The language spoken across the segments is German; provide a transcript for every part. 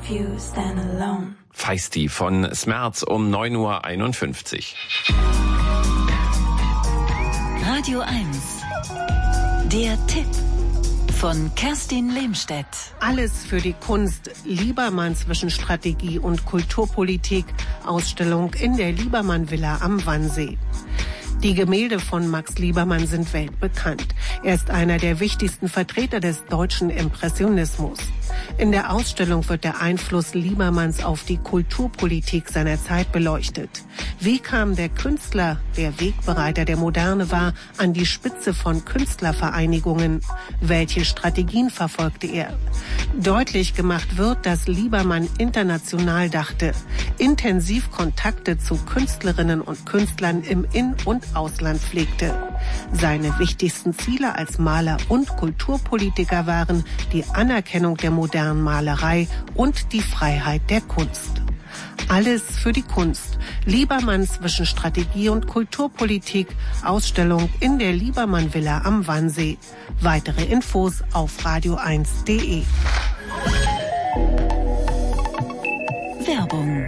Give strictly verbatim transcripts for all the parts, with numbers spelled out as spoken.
you stand alone. Feisty von Smerz um neun Uhr einundfünfzig. Radio eins. Der Tipp von Kerstin Lehmstedt. Alles für die Kunst. Liebermann zwischen Strategie und Kulturpolitik. Ausstellung in der Liebermann Villa am Wannsee. Die Gemälde von Max Liebermann sind weltbekannt. Er ist einer der wichtigsten Vertreter des deutschen Impressionismus. In der Ausstellung wird der Einfluss Liebermanns auf die Kulturpolitik seiner Zeit beleuchtet. Wie kam der Künstler, der Wegbereiter der Moderne war, an die Spitze von Künstlervereinigungen? Welche Strategien verfolgte er? Deutlich gemacht wird, dass Liebermann international dachte, intensiv Kontakte zu Künstlerinnen und Künstlern im In- und Ausland pflegte. Seine wichtigsten Ziele als Maler und Kulturpolitiker waren die Anerkennung der modernen Malerei und die Freiheit der Kunst. Alles für die Kunst. Liebermann zwischen Strategie und Kulturpolitik. Ausstellung in der Liebermann Villa am Wannsee. Weitere Infos auf radio eins punkt de. Werbung.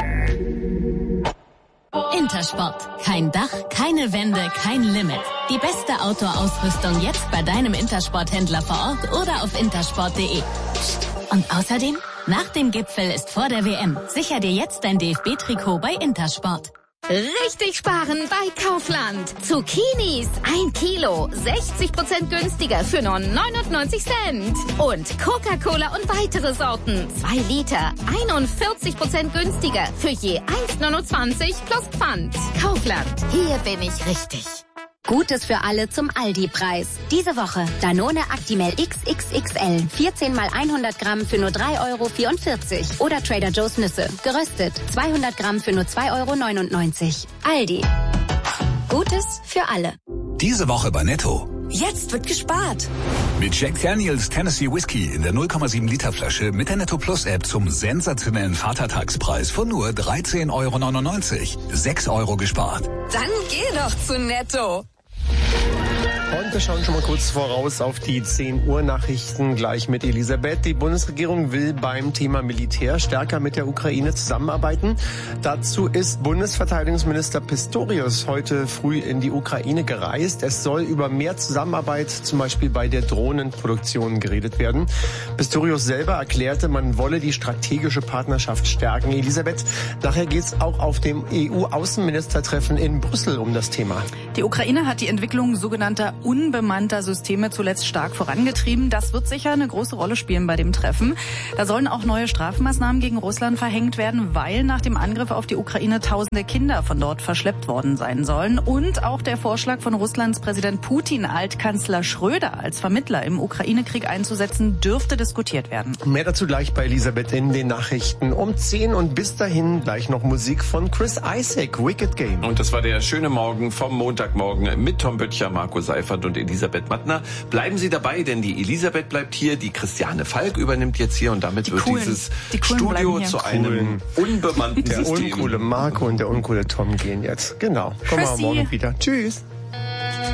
Intersport. Kein Dach, keine Wände, kein Limit. Die beste Outdoor-Ausrüstung jetzt bei deinem Intersport-Händler vor Ort oder auf intersport punkt de. Und außerdem, nach dem Gipfel ist vor der W M. Sicher dir jetzt dein D F B-Trikot bei Intersport. Richtig sparen bei Kaufland. Zucchinis, ein Kilo, sechzig Prozent günstiger für nur neunundneunzig Cent. Und Coca-Cola und weitere Sorten, zwei Liter, einundvierzig Prozent günstiger für je eins neunundzwanzig plus Pfand. Kaufland, hier bin ich richtig. Gutes für alle zum Aldi-Preis. Diese Woche Danone Actimel X X X L. vierzehn mal hundert Gramm für nur drei Euro vierundvierzig. Oder Trader Joe's Nüsse. Geröstet. zweihundert Gramm für nur zwei Euro neunundneunzig. Aldi. Gutes für alle. Diese Woche bei Netto. Jetzt wird gespart. Mit Jack Daniels Tennessee Whiskey in der null Komma sieben Liter Flasche mit der Netto Plus App zum sensationellen Vatertagspreis von nur dreizehn Euro neunundneunzig. sechs Euro gespart. Dann geh doch zu Netto. Und wir schauen schon mal kurz voraus auf die zehn Uhr Nachrichten gleich mit Elisabeth. Die Bundesregierung will beim Thema Militär stärker mit der Ukraine zusammenarbeiten. Dazu ist Bundesverteidigungsminister Pistorius heute früh in die Ukraine gereist. Es soll über mehr Zusammenarbeit zum Beispiel bei der Drohnenproduktion geredet werden. Pistorius selber erklärte, man wolle die strategische Partnerschaft stärken. Elisabeth, nachher geht es auch auf dem E U-Außenministertreffen in Brüssel um das Thema. Die Ukraine hat die Entwicklung sogenannter unbemannter Systeme zuletzt stark vorangetrieben. Das wird sicher eine große Rolle spielen bei dem Treffen. Da sollen auch neue Strafmaßnahmen gegen Russland verhängt werden, weil nach dem Angriff auf die Ukraine tausende Kinder von dort verschleppt worden sein sollen. Und auch der Vorschlag von Russlands Präsident Putin, Altkanzler Schröder als Vermittler im Ukraine-Krieg einzusetzen, dürfte diskutiert werden. Mehr dazu gleich bei Elisabeth in den Nachrichten um zehn und bis dahin gleich noch Musik von Chris Isaak, Wicked Game. Und das war der schöne Morgen vom Montagmorgen mit Tom Böttcher, Marco Seifert und Elisabeth Mattner. Bleiben Sie dabei, denn die Elisabeth bleibt hier, die Christiane Falk übernimmt jetzt hier und damit die wird coolen, dieses die Studio zu einem unbemannten der System. Der uncoole Marco und der uncoole Tom gehen jetzt. Genau. Kommen wir morgen wieder. Tschüss.